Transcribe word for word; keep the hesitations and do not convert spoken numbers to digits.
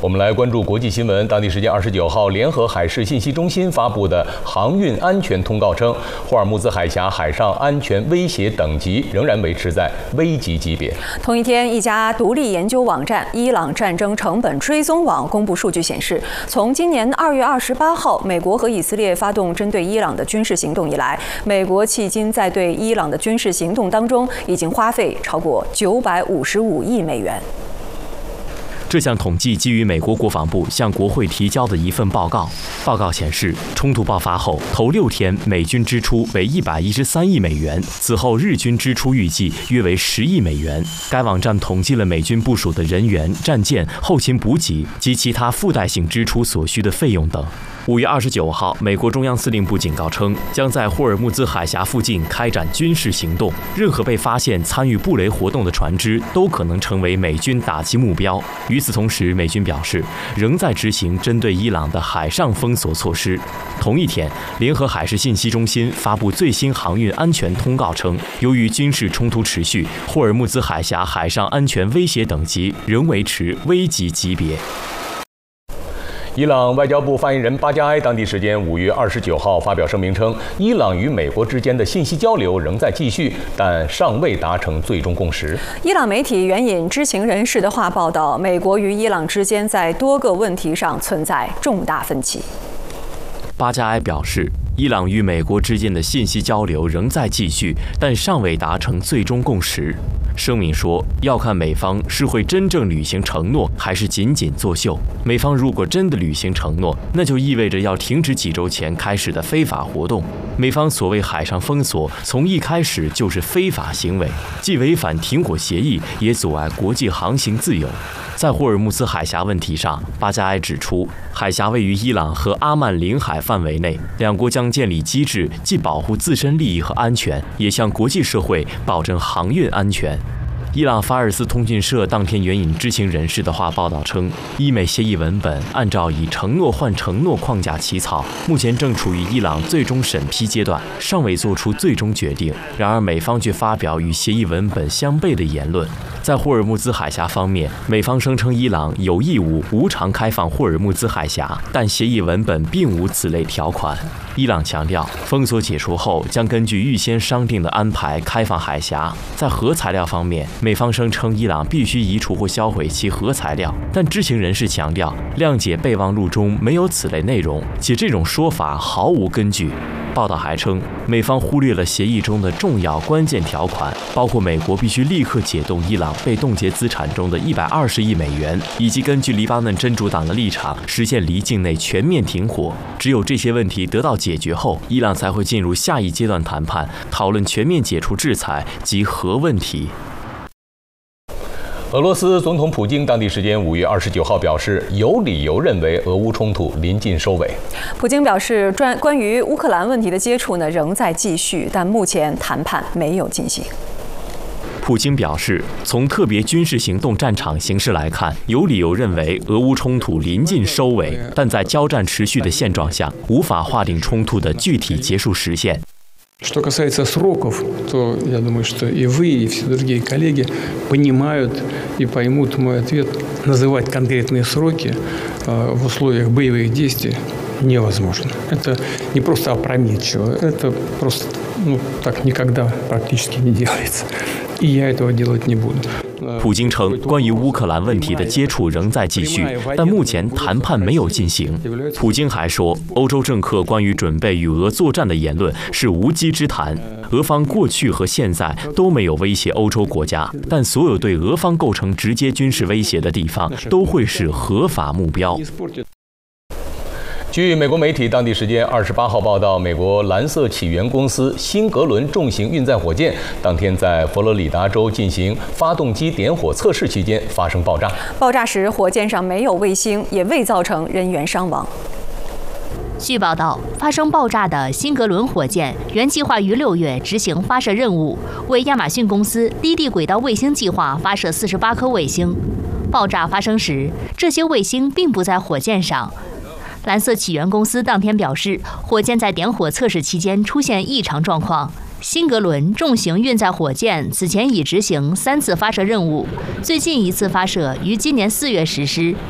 我们来关注国际新闻。当地时间二十九号，联合海事信息中心发布的航运安全通告称，霍尔木兹海峡海上安全威胁等级仍然维持在危急级别。 同一天，一家独立研究网站伊朗战争成本追踪网公布数据显示，从今年二月二十八号美国和以色列发动针对伊朗的军事行动以来，美国迄今在对伊朗的军事行动当中已经花费超过九百五十五亿美元。 这项统计基于美国国防部向国会提交的一份报告。报告显示，冲突爆发后头六天美军支出为一百一十三亿美元，此后日均支出预计约为十亿美元。该网站统计了美军部署的人员、战舰、后勤补给及其他附带性支出所需的费用等。五月二十九号，美国中央司令部警告称，将在霍尔木兹海峡附近开展军事行动，任何被发现参与布雷活动的船只都可能成为美军打击目标。与此同时，美军表示仍在执行针对伊朗的海上封锁措施。同一天，联合海事信息中心发布最新航运安全通告称，由于军事冲突持续，霍尔木兹海峡海上安全威胁等级仍维持危急级别。 伊朗外交部发言人巴加埃当地时间五月二十九号发表声明称，伊朗与美国之间的信息交流仍在继续，但尚未达成最终共识。 伊朗媒体援引知情人士的话报道，美国与伊朗之间在多个问题上存在重大分歧。 巴加埃表示，伊朗与美国之间的信息交流仍在继续，但尚未达成最终共识。声明说，要看美方是会真正履行承诺，还是仅仅作秀。美方如果真的履行承诺，那就意味着要停止几周前开始的非法活动。美方所谓海上封锁，从一开始就是非法行为，既违反停火协议，也阻碍国际航行自由。在霍尔木兹海峡问题上，巴加埃指出，海峡位于伊朗和阿曼领海范围内，两国将建立机制，既保护自身利益和安全，也向国际社会保证航运安全。伊朗法尔斯通讯社当天援引知情人士的话报道称，伊美协议文本按照以承诺换承诺框架起草，目前正处于伊朗最终审批阶段，尚未做出最终决定。然而，美方却发表与协议文本相悖的言论。在霍尔木兹海峡方面，美方声称伊朗有义务无偿开放霍尔木兹海峡，但协议文本并无此类条款。伊朗强调，封锁解除后将根据预先商定的安排开放海峡。在核材料方面，美方声称伊朗必须移除或销毁其核材料，但知情人士强调，谅解备忘录中没有此类内容，且这种说法毫无根据。报道还称，美方忽略了协议中的重要关键条款，包括美国必须立刻解冻伊朗被冻结资产中的一百二十亿美元，以及根据黎巴嫩真主党的立场，实现离境内全面停火。只有这些问题得到解决后，伊朗才会进入下一阶段谈判，讨论全面解除制裁及核问题。 俄罗斯总统普京当地时间五月二十九号表示，有理由认为俄乌冲突临近收尾。 普京表示，专关于乌克兰问题的接触呢仍在继续，但目前谈判没有进行。 普京表示，从特别军事行动战场形势来看，有理由认为俄乌冲突临近收尾，但在交战持续的现状下，无法划定冲突的具体结束时限。 Что касается сроков, то я думаю, что и вы, и все другие коллеги понимают и поймут мой ответ. Называть конкретные сроки в условиях боевых действий невозможно. Это не просто опрометчиво, это просто, ну, так никогда практически не делается. И я этого делать не буду. 普京称，关于乌克兰问题的接触仍在继续，但目前谈判没有进行。普京还说，欧洲政客关于准备与俄作战的言论是无稽之谈。俄方过去和现在都没有威胁欧洲国家，但所有对俄方构成直接军事威胁的地方都会是合法目标。 据美国媒体当地时间二十八号报道，美国蓝色起源公司新格伦重型运载火箭当天在佛罗里达州进行发动机点火测试期间发生爆炸。 爆炸时，火箭上没有卫星，也未造成人员伤亡。 据报道，发生爆炸的新格伦火箭原计划于六月执行发射任务，为亚马逊公司低地轨道卫星计划发射四十八颗卫星。爆炸发生时，这些卫星并不在火箭上。蓝色起源公司当天表示，火箭在点火测试期间出现异常状况。新格伦重型运载火箭此前已执行三次发射任务，最近一次发射于今年四月实施，